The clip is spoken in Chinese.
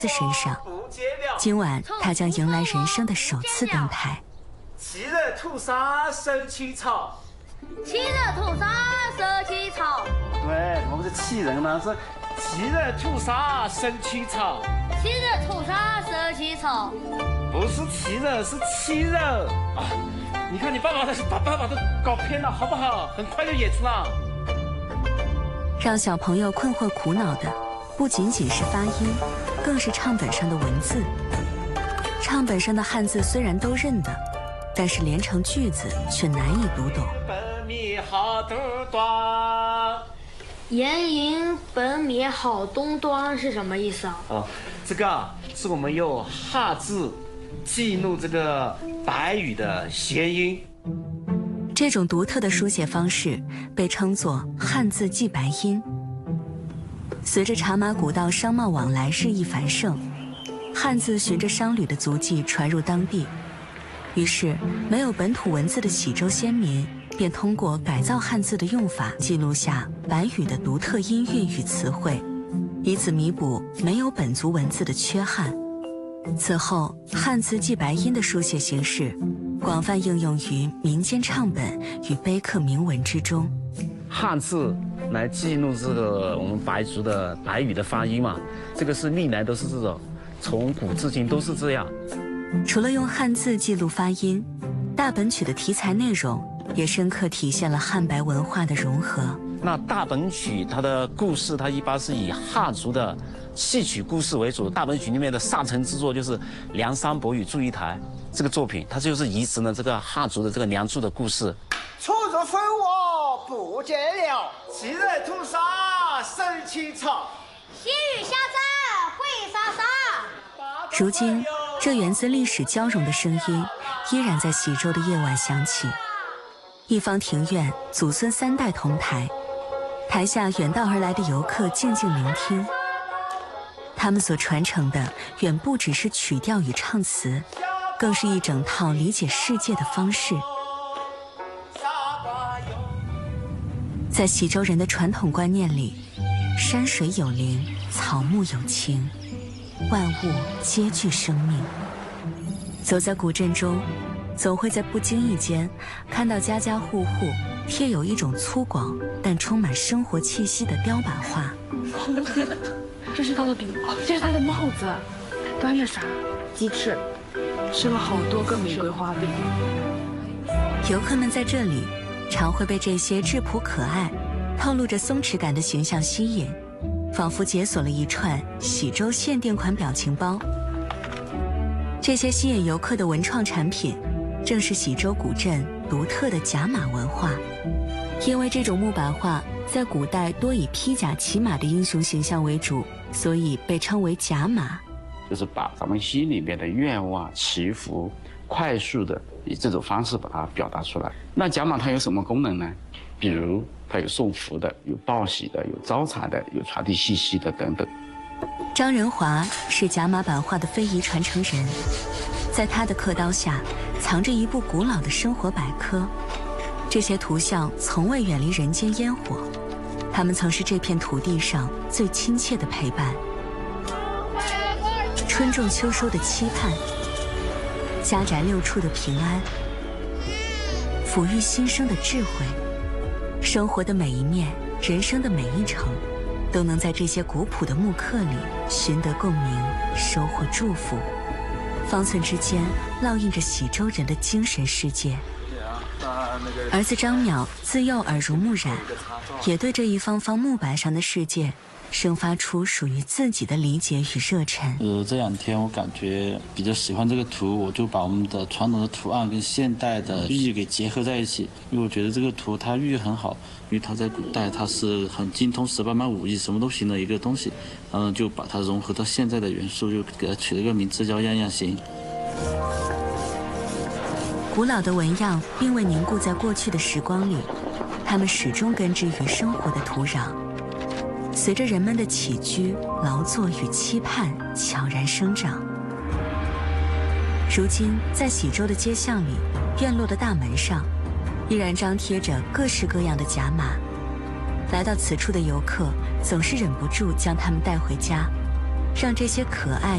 身上。今晚他将迎来人生的首次登台。 七人屠杀生起草， 七人屠杀生起草。 对，我们是七人呢，是七人屠杀生起草。 七人屠杀生起草， 不是七人，是七人啊！你看你爸爸把爸爸都搞偏了，好不好？很快就演出了。 让小朋友困惑苦恼的，不仅仅是发音，更是唱本上的文字。唱本上的汉字虽然都认得，但是连成句子却难以读懂。 本米好东端， 言迎本米好东端是什么意思啊？ 哦，这个啊，是我们用汉字记录这个白语的谐音。 这种独特的书写方式被称作汉字记白音。随着茶马古道商贸往来日益繁盛，汉字循着商旅的足迹传入当地，于是没有本土文字的喜洲先民便通过改造汉字的用法，记录下白语的独特音韵与词汇，以此弥补没有本族文字的缺憾。此后，汉字记白音的书写形式广泛应用于民间唱本与碑刻铭文之中。 汉字来记录这个我们白族的白语的发音嘛，这个是历来都是这种，从古至今都是这样。 除了用汉字记录发音，大本曲的题材内容也深刻体现了汉白文化的融合。 那大本曲它的故事，它一般是以汉族的戏曲故事为主。大本曲里面的上乘之作就是《梁山伯与祝英台》这个作品，它就是移植了这个汉族的这个梁祝的故事。 出入非我不见了， 七人屠杀生起草， 西域下战会杀杀。 如今，这源自历史交融的声音依然在喜洲的夜晚响起。一方庭院，祖孙三代同台，台下远道而来的游客静静聆听。他们所传承的远不只是曲调与唱词，更是一整套理解世界的方式。在喜洲人的传统观念里，山水有灵，草木有情，万物皆具生命。走在古镇中，总会在不经意间看到家家户户贴有一种粗犷但充满生活气息的雕版画。 这是他的饼，这是他的帽子，端着啥？鸡翅，吃了好多个玫瑰花饼。 游客们在这里常会被这些质朴可爱、透露着松弛感的形象吸引，仿佛解锁了一串喜洲限定款表情包。这些吸引游客的文创产品，正是喜洲古镇独特的甲马文化。因为这种木板画在古代多以披甲骑马的英雄形象为主，所以被称为甲马。 就是把咱们心里面的愿望、祈福，快速的以这种方式把它表达出来。那甲马它有什么功能呢？比如它有送福的，有报喜的，有招财的，有传递信息的等等。 张仁华是甲马版画的非遗传承人，在他的刻刀下藏着一部古老的生活百科。这些图像从未远离人间烟火，他们曾是这片土地上最亲切的陪伴。春种秋收的期盼，家宅六处的平安，抚育新生的智慧，生活的每一面，人生的每一程，都能在这些古朴的木刻里寻得共鸣，收获祝福。方寸之间烙印着喜洲人的精神世界。儿子张淼自幼耳濡目染，也对这一方方木板上的世界生发出属于自己的理解与热忱。 这两天我感觉比较喜欢这个图，我就把我们的传统的图案跟现代的寓意给结合在一起。因为我觉得这个图它寓意很好，因为它在古代它是很精通十八般武艺，什么都行的一个东西，然后就把它融合到现在的元素，就给它取了个名字叫样样行。 古老的纹样并未凝固在过去的时光里，它们始终根植于生活的土壤，随着人们的起居、劳作与期盼悄然生长。如今，在喜洲的街巷里，院落的大门上，依然张贴着各式各样的甲马。来到此处的游客总是忍不住将它们带回家， 让这些可爱